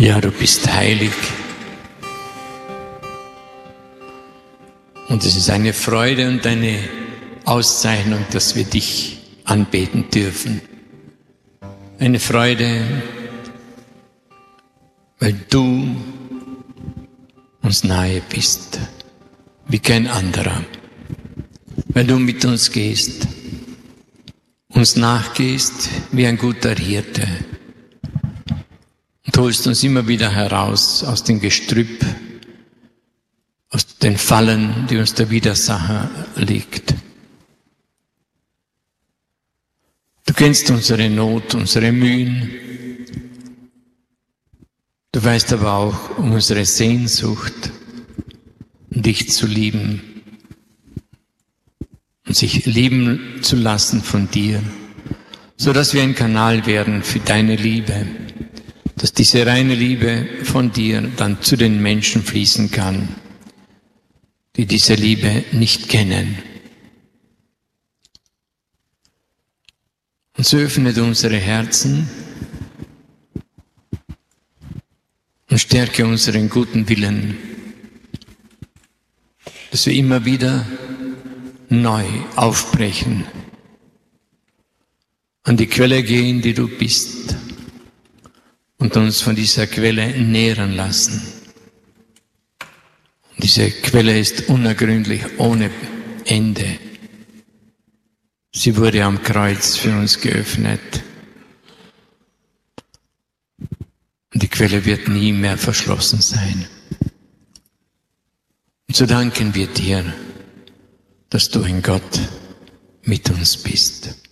Ja, du bist heilig. Und es ist eine Freude und eine Auszeichnung, dass wir dich anbeten dürfen. Eine Freude, weil du uns nahe bist, wie kein anderer. Weil du mit uns gehst, uns nachgehst wie ein guter Hirte und holst uns immer wieder heraus aus dem Gestrüpp, aus den Fallen, die uns der Widersacher legt. Du kennst unsere Not, unsere Mühen. Du weißt aber auch um unsere Sehnsucht, dich zu lieben und sich lieben zu lassen von dir, so dass wir ein Kanal werden für deine Liebe, dass diese reine Liebe von dir dann zu den Menschen fließen kann, die diese Liebe nicht kennen. Und so öffnet unsere Herzen und stärke unseren guten Willen, dass wir immer wieder neu aufbrechen, an die Quelle gehen, die du bist, und uns von dieser Quelle nähren lassen. Und diese Quelle ist unergründlich, ohne Ende. Sie wurde am Kreuz für uns geöffnet. Und die Quelle wird nie mehr verschlossen sein. Und so danken wir dir, dass du ein Gott mit uns bist.